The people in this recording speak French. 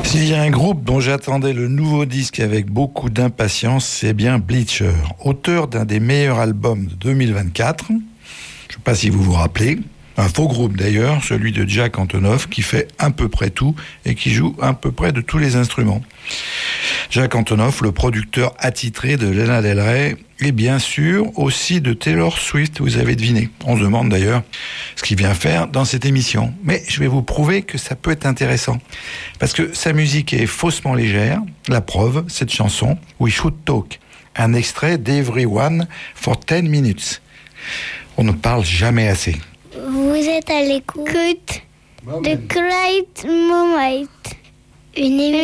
S'il y a un groupe dont j'attendais le nouveau disque avec beaucoup d'impatience, c'est bien Bleacher, auteur d'un des meilleurs albums de 2024. Je ne sais pas si vous vous rappelez. Un faux groupe d'ailleurs, celui de Jack Antonoff, qui fait à peu près tout et qui joue à peu près de tous les instruments. Jack Antonoff, le producteur attitré de Lana Del Rey, et bien sûr aussi de Taylor Swift, vous avez deviné. On se demande d'ailleurs ce qu'il vient faire dans cette émission. Mais je vais vous prouver que ça peut être intéressant. Parce que sa musique est faussement légère. La preuve, cette chanson, We Should Talk, un extrait d'Everyone for 10 Minutes. On ne parle jamais assez. Vous êtes à l'écoute de Great Moment, une émission